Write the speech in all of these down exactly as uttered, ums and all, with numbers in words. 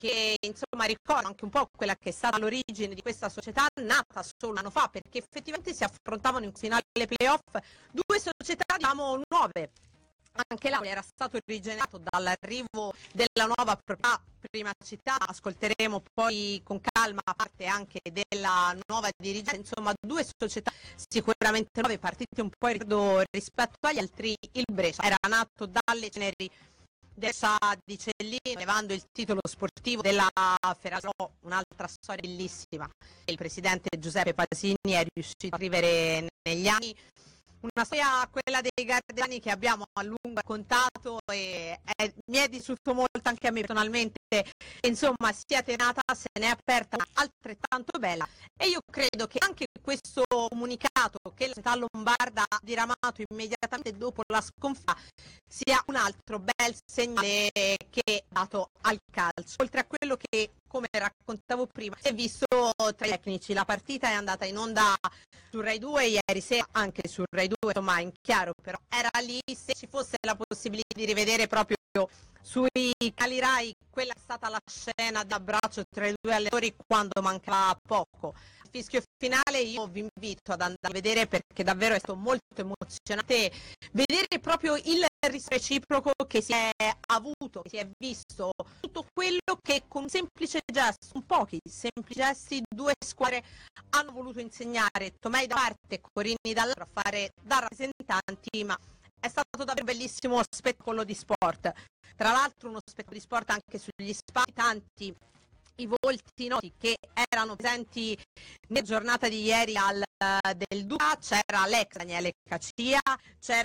che insomma ricorda anche un po' quella che è stata l'origine di questa società, nata solo un anno fa, perché effettivamente si affrontavano in finale playoff due società, diciamo, nuove. Anche l'Aula era stato rigenerato dall'arrivo della nuova proprietà, prima città, ascolteremo poi con calma parte anche della nuova dirigenza, insomma due società sicuramente nuove, partite un po' in ritardo rispetto agli altri. Il Brescia era nato dalle ceneri della di Cellini, levando il titolo sportivo della Ferraro, un'altra storia bellissima. Il presidente Giuseppe Pasini è riuscito a scrivere negli anni. Una storia, quella dei Gardiani, che abbiamo a lungo raccontato e è, mi è dispiaciuto molto anche a me personalmente. Insomma, sia tenata, se ne è aperta altrettanto bella, e io credo che anche questo comunicato che la società lombarda ha diramato immediatamente dopo la sconfitta sia un altro bel segnale che ha dato al calcio, oltre a quello che, come raccontavo prima, si è visto tra i tecnici. La partita è andata in onda su Rai due ieri sera, anche su Rai due, insomma in chiaro, però era lì, se ci fosse la possibilità di rivedere proprio sui canali Rai quella è stata la scena d'abbraccio tra i due allenatori quando mancava poco. Il fischio finale io vi invito ad andare a vedere, perché davvero è stato molto emozionante vedere proprio il reciproco che si è avuto, che si è visto, tutto quello che con un semplice gesto, un pochi semplici gesti, due squadre hanno voluto insegnare. Tomei da parte e Corini dall'altra a fare da rappresentanti, ma è stato davvero un bellissimo spettacolo di sport. Tra l'altro uno spettacolo di sport anche sugli spazi, tanti i volti noti che erano presenti nella giornata di ieri al del Duca. C'era l'ex Daniele Cacia, c'era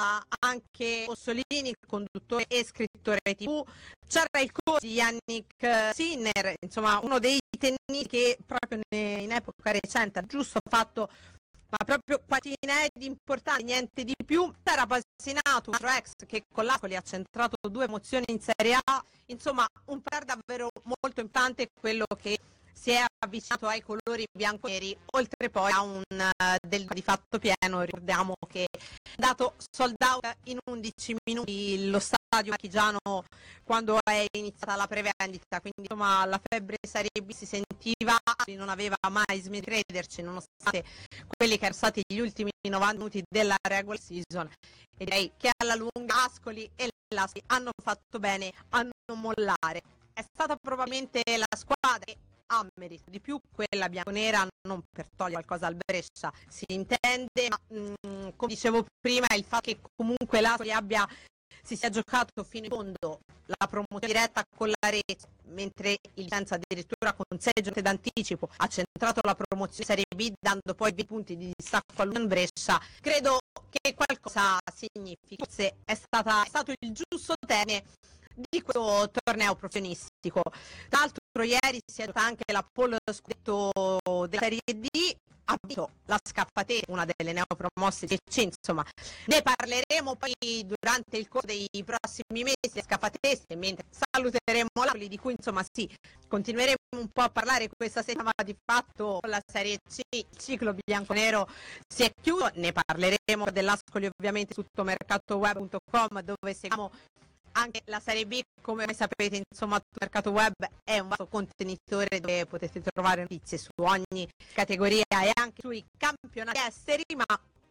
anche Ossolini, conduttore e scrittore tivù, c'era il coach di Yannick Sinner, insomma uno dei tennisti che proprio in epoca recente ha giusto fatto, ma proprio quasi inediti, importanti, niente di più. Era Passinato, un altro ex che con l'Ascoli ha centrato due emozioni in Serie A, insomma un par davvero molto importante, quello che si è avvicinato ai colori bianconeri, oltre poi a un uh, del di fatto pieno. Ricordiamo che è dato sold out in undici minuti lo stadio marchigiano quando è iniziata la prevendita, quindi insomma la febbre Serie B si sentiva, non aveva mai smesso di crederci nonostante quelli che erano stati gli ultimi novanta minuti della regular season, e direi che alla lunga Ascoli e l'Ascoli hanno fatto bene a non mollare. È stata probabilmente la squadra che ha merito di più, quella bianconera, non per togliere qualcosa al Brescia, si intende, ma mh, come dicevo prima, il fatto che comunque l'Ascoli abbia si sia giocato fino in fondo la promozione diretta con la rete, mentre il Vicenza addirittura con sei giornate d'anticipo ha centrato la promozione Serie B, dando poi venti punti di distacco all'Union Brescia, credo che qualcosa significhi. Forse è, stata, è stato il giusto termine di questo torneo professionistico. Tra l'altro ieri si è giocata anche la pole scudetto della Serie D, ha vinto la Scappateria, una delle neopromosse di C, insomma ne parleremo poi durante il corso dei prossimi mesi a Scappateria, mentre saluteremo l'Apoli, di cui insomma sì, continueremo un po' a parlare questa settimana. Di fatto la Serie C, il ciclo bianconero si è chiuso, ne parleremo dell'Ascoli ovviamente su tuttomercatoweb punto com, dove seguiamo anche la Serie B. Come sapete, insomma, Mercato Web è un vasto contenitore dove potete trovare notizie su ogni categoria e anche sui campionati esteri, ma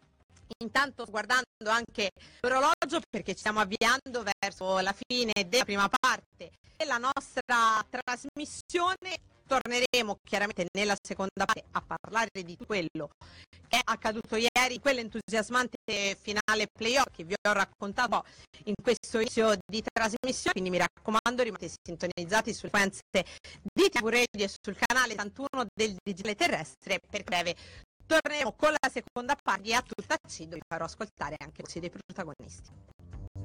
intanto guardando anche l'orologio, perché ci stiamo avviando verso la fine della prima parte della nostra trasmissione. Torneremo chiaramente nella seconda parte a parlare di tutto quello che è accaduto ieri, quell'entusiasmante finale playoff che vi ho raccontato in questo inizio di trasmissione, quindi mi raccomando rimanete sintonizzati sulle frequenze di T V Radio e sul canale settantuno del Digitale Terrestre, per breve torneremo con la seconda parte a tutta C, dove vi farò ascoltare anche i dei protagonisti.